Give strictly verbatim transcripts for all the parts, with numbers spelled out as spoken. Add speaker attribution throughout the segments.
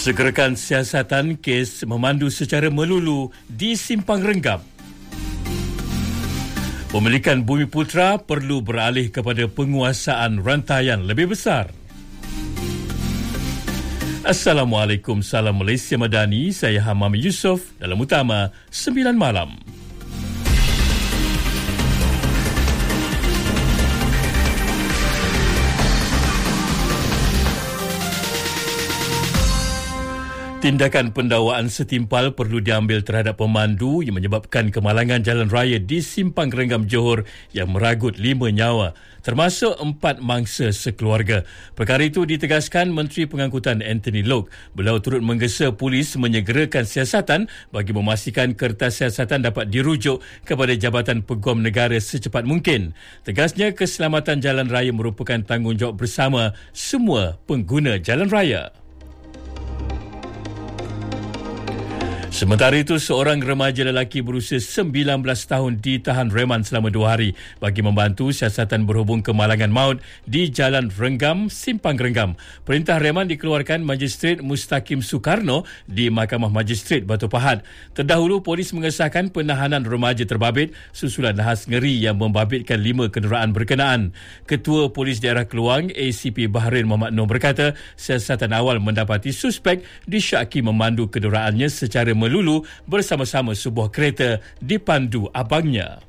Speaker 1: Segerakan siasatan kes memandu secara melulu di Simpang Renggam. Pemilikan Bumiputera perlu beralih kepada penguasaan rantaian lebih besar. Assalamualaikum, salam Malaysia Madani. Saya Hamam Yusof dalam Utama sembilan malam. Tindakan pendakwaan setimpal perlu diambil terhadap pemandu yang menyebabkan kemalangan jalan raya di Simpang Renggam Johor yang meragut lima nyawa, termasuk empat mangsa sekeluarga. Perkara itu ditegaskan Menteri Pengangkutan Anthony Loke. Beliau turut menggesa polis menyegerakan siasatan bagi memastikan kertas siasatan dapat dirujuk kepada Jabatan Peguam Negara secepat mungkin. Tegasnya, keselamatan jalan raya merupakan tanggungjawab bersama semua pengguna jalan raya. Sementara itu, seorang remaja lelaki berusia sembilan belas tahun ditahan reman selama dua hari bagi membantu siasatan berhubung kemalangan maut di Jalan Renggam, Simpang Renggam. Perintah reman dikeluarkan Magistrate Mustaqim Soekarno di Mahkamah Magistrate Batu Pahat. Terdahulu, polis mengesahkan penahanan remaja terbabit susulan nahas ngeri yang membabitkan lima kenderaan berkenaan. Ketua Polis Daerah Keluang, A C P Bahrain Muhammad Noor berkata, siasatan awal mendapati suspek disyaki memandu kenderaannya secara melulu bersama-sama sebuah kereta dipandu abangnya.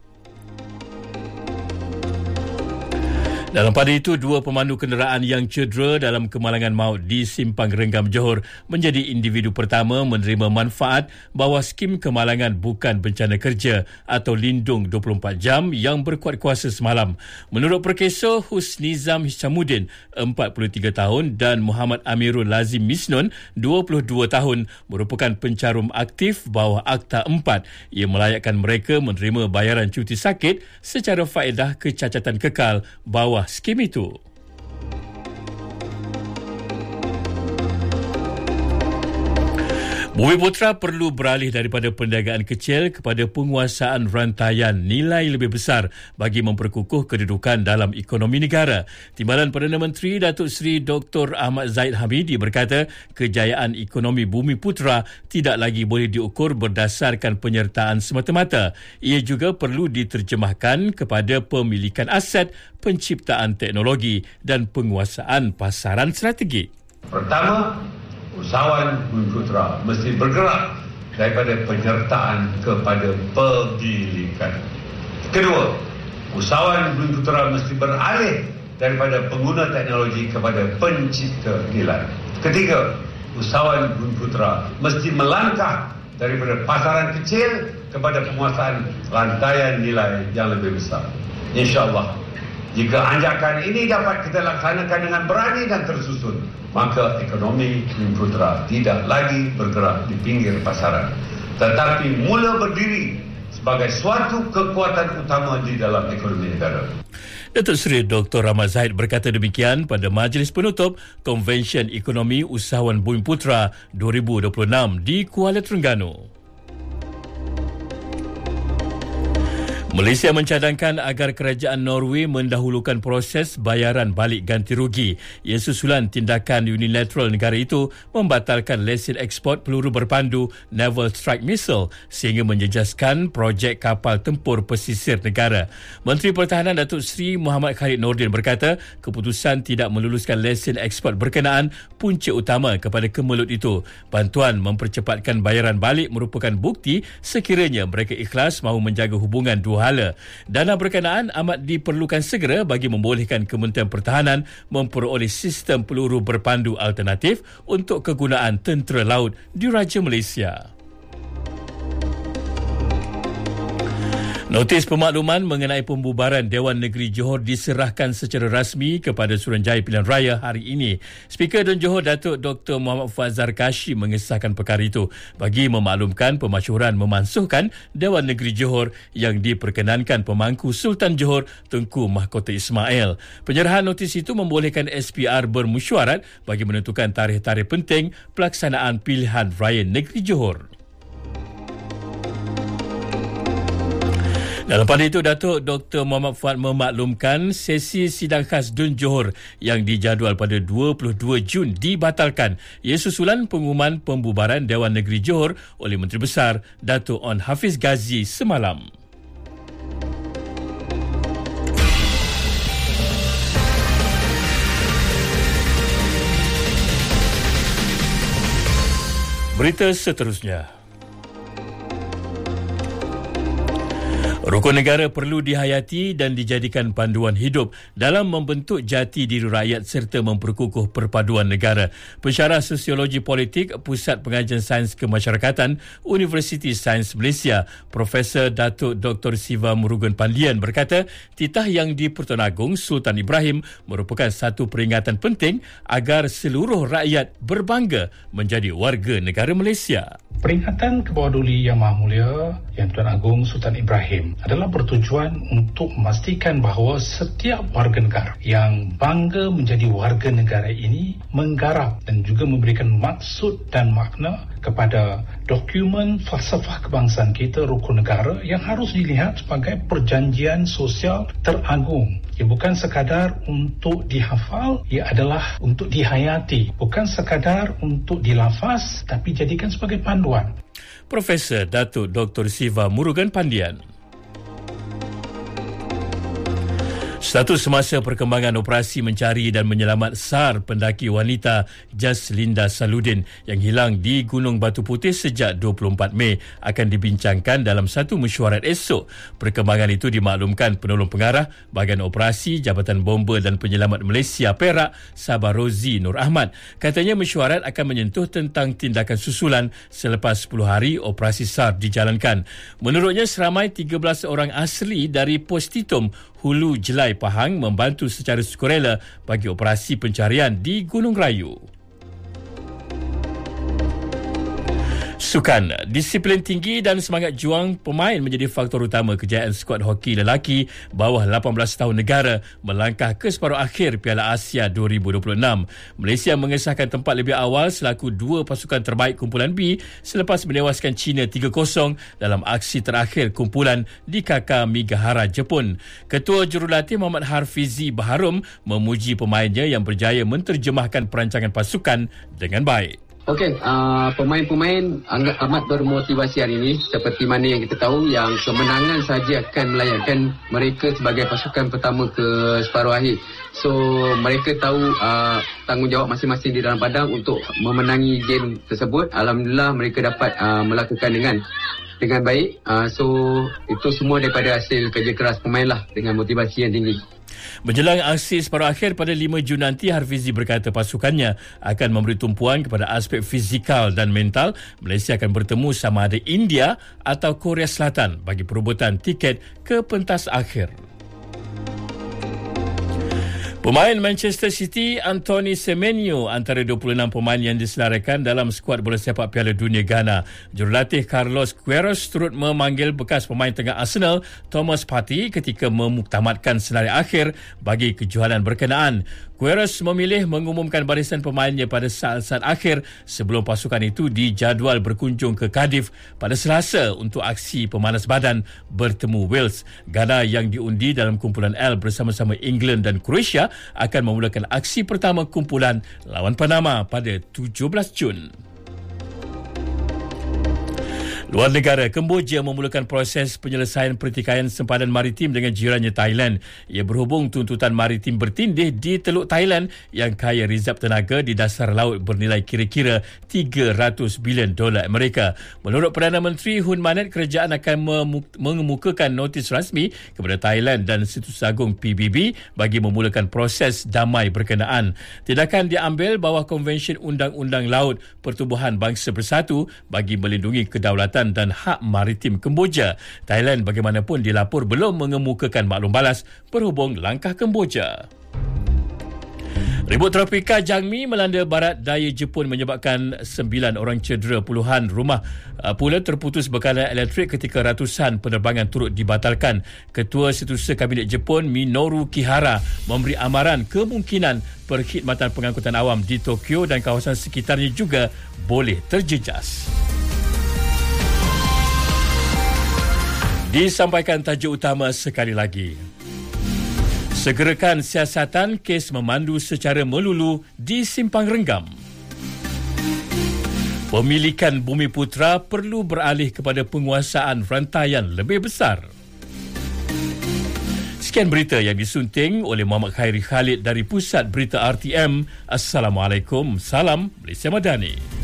Speaker 1: Dalam pada itu, dua pemandu kenderaan yang cedera dalam kemalangan maut di Simpang Renggam Johor menjadi individu pertama menerima manfaat bawah skim kemalangan bukan bencana kerja atau lindung dua puluh empat jam yang berkuat kuasa semalam. Menurut perkesah, Husnizam Hishamuddin, empat puluh tiga tahun dan Muhammad Amirul Lazim Misnun, dua puluh dua tahun, merupakan pencarum aktif bawah Akta empat yang melayakkan mereka menerima bayaran cuti sakit secara faedah kecacatan kekal bawah skim itu. Bumiputera perlu beralih daripada perniagaan kecil kepada penguasaan rantaian nilai lebih besar bagi memperkukuh kedudukan dalam ekonomi negara. Timbalan Perdana Menteri Datuk Seri Doktor Ahmad Zahid Hamidi berkata, kejayaan ekonomi Bumiputera tidak lagi boleh diukur berdasarkan penyertaan semata-mata. Ia juga perlu diterjemahkan kepada pemilikan aset, penciptaan teknologi dan penguasaan pasaran strategik.
Speaker 2: Pertama, usahawan Bumiputera mesti bergerak daripada penyertaan kepada pemilikan. Kedua, usahawan Bumiputera mesti beralih daripada pengguna teknologi kepada pencipta nilai. Ketiga, usahawan Bumiputera mesti melangkah daripada pasaran kecil kepada penguasaan rantaian nilai yang lebih besar. InsyaAllah, jika anjakan ini dapat kita laksanakan dengan berani dan tersusun, maka ekonomi Bumiputera tidak lagi bergerak di pinggir pasaran, tetapi mula berdiri sebagai suatu kekuatan utama di dalam ekonomi negara.
Speaker 1: Datuk Seri Doktor Ahmad Zahid berkata demikian pada majlis penutup Konvensyen Ekonomi Usahawan Bumiputera dua ribu dua puluh enam di Kuala Terengganu. Malaysia mencadangkan agar kerajaan Norway mendahulukan proses bayaran balik ganti rugi. Ia susulan tindakan unilateral negara itu membatalkan lesen ekspor peluru berpandu Naval Strike Missile sehingga menjejaskan projek kapal tempur pesisir negara. Menteri Pertahanan Datuk Seri Muhammad Khalid Nordin berkata, keputusan tidak meluluskan lesen ekspor berkenaan punca utama kepada kemelut itu. Bantuan mempercepatkan bayaran balik merupakan bukti sekiranya mereka ikhlas mahu menjaga hubungan dua hala. Dana berkenaan amat diperlukan segera bagi membolehkan Kementerian Pertahanan memperoleh sistem peluru berpandu alternatif untuk kegunaan tentera laut di Raja Malaysia. Notis pemakluman mengenai pembubaran Dewan Negeri Johor diserahkan secara rasmi kepada Suruhanjaya Pilihan Raya hari ini. Speaker Dun Johor Datuk Doktor Muhammad Fuad Zarkashi mengesahkan perkara itu bagi memaklumkan pemasyhuran memansuhkan Dewan Negeri Johor yang diperkenankan pemangku Sultan Johor Tengku Mahkota Ismail. Penyerahan notis itu membolehkan S P R bermesyuarat bagi menentukan tarikh-tarikh penting pelaksanaan Pilihan Raya Negeri Johor. Dalam pada itu, Datuk Doktor Muhammad Fuad memaklumkan sesi sidang khas Dun Johor yang dijadual pada dua puluh dua Jun dibatalkan. Ia susulan pengumuman pembubaran Dewan Negeri Johor oleh Menteri Besar Datuk On Hafiz Ghazi semalam. Berita seterusnya. Rukun negara perlu dihayati dan dijadikan panduan hidup dalam membentuk jati diri rakyat serta memperkukuh perpaduan negara. Pensyarah Sosiologi Politik Pusat Pengajian Sains Kemasyarakatan Universiti Sains Malaysia, Profesor Datuk Doktor Siva Murugan Pandian berkata, titah yang di Pertuan Agong Sultan Ibrahim merupakan satu peringatan penting agar seluruh rakyat berbangga menjadi warga negara Malaysia.
Speaker 3: Peringatan ke bawah duli Yang Maha Mulia Yang Tuan Agong Sultan Ibrahim adalah bertujuan untuk memastikan bahawa setiap warga negara yang bangga menjadi warga negara ini menggarap dan juga memberikan maksud dan makna kepada dokumen falsafah kebangsaan kita, rukun negara, yang harus dilihat sebagai perjanjian sosial teragung. Ia bukan sekadar untuk dihafal, ia adalah untuk dihayati. Bukan sekadar untuk dilafaz, tapi jadikan sebagai panduan.
Speaker 1: Profesor Datuk Doktor Siva Murugan Pandian. Status semasa perkembangan operasi mencari dan menyelamat S A R pendaki wanita Jaslinda Saludin yang hilang di Gunung Batu Putih sejak dua puluh empat Mei akan dibincangkan dalam satu mesyuarat esok. Perkembangan itu dimaklumkan penolong pengarah Bahagian Operasi Jabatan Bomba dan Penyelamat Malaysia Perak, Sabah Rozi Nur Ahmad. Katanya mesyuarat akan menyentuh tentang tindakan susulan selepas sepuluh hari operasi S A R dijalankan. Menurutnya, seramai tiga belas orang asli dari Pos Titum, Hulu Jelai Pahang membantu secara sukarela bagi operasi pencarian di Gunung Rayu. Sukan, disiplin tinggi dan semangat juang pemain menjadi faktor utama kejayaan skuad hoki lelaki bawah lapan belas tahun negara melangkah ke separuh akhir Piala Asia dua ribu dua puluh enam. Malaysia mengesahkan tempat lebih awal selaku dua pasukan terbaik kumpulan B selepas menewaskan China tiga kosong dalam aksi terakhir kumpulan di Kakamigahara, Jepun. Ketua Jurulatih Muhammad Harfizi Baharum memuji pemainnya yang berjaya menterjemahkan perancangan pasukan dengan baik.
Speaker 4: Okey, uh, pemain-pemain amat bermotivasi hari ini, seperti mana yang kita tahu yang kemenangan saja akan melayakkan mereka sebagai pasukan pertama ke separuh akhir. So mereka tahu uh, tanggungjawab masing-masing di dalam padang untuk memenangi game tersebut. Alhamdulillah mereka dapat uh, melakukan dengan dengan baik. Uh, so itu semua daripada hasil kerja keras pemain lah dengan motivasi yang tinggi.
Speaker 1: Menjelang aksi separuh akhir pada lima Jun nanti, Harfizi berkata pasukannya akan memberi tumpuan kepada aspek fizikal dan mental. Malaysia akan bertemu sama ada India atau Korea Selatan bagi perebutan tiket ke pentas akhir. Pemain Manchester City Anthony Semenyo antara dua puluh enam pemain yang diselarakan dalam skuad bola sepak Piala Dunia Ghana. Jurulatih Carlos Queiroz turut memanggil bekas pemain tengah Arsenal Thomas Partey ketika memuktamadkan senarai akhir bagi kejohanan berkenaan. Queiroz memilih mengumumkan barisan pemainnya pada saat-saat akhir sebelum pasukan itu dijadual berkunjung ke Cardiff pada Selasa untuk aksi pemanas badan bertemu Wales. Ghana yang diundi dalam kumpulan L bersama-sama England dan Croatia akan memulakan aksi pertama kumpulan lawan Panama pada tujuh belas Jun. Luar negara, Kemboja memulakan proses penyelesaian pertikaian sempadan maritim dengan jirannya Thailand. Ia berhubung tuntutan maritim bertindih di Teluk Thailand yang kaya rizab tenaga di dasar laut bernilai kira-kira tiga ratus bilion dolar Amerika. Menurut Perdana Menteri Hun Manet, kerajaan akan mengemukakan notis rasmi kepada Thailand dan Situs Agung P B B bagi memulakan proses damai berkenaan. Tindakan diambil bawah Konvensyen Undang-Undang Laut Pertubuhan Bangsa Bersatu bagi melindungi kedaulatan dan hak maritim Kemboja. Thailand bagaimanapun dilapor belum mengemukakan maklum balas berhubung langkah Kemboja. Ribut tropika Jangmi melanda barat daya Jepun menyebabkan sembilan orang cedera, puluhan rumah uh, pula terputus bekalan elektrik ketika ratusan penerbangan turut dibatalkan. Ketua Setiausaha Kabinet Jepun Minoru Kihara memberi amaran kemungkinan perkhidmatan pengangkutan awam di Tokyo dan kawasan sekitarnya juga boleh terjejas. Disampaikan tajuk utama sekali lagi. Segerakan siasatan kes memandu secara melulu di Simpang Renggam. Pemilikan Bumiputera perlu beralih kepada penguasaan rantaian lebih besar. Sekian berita yang disunting oleh Muhammad Khairi Khalid dari Pusat Berita R T M. Assalamualaikum. Salam Malaysia Madani.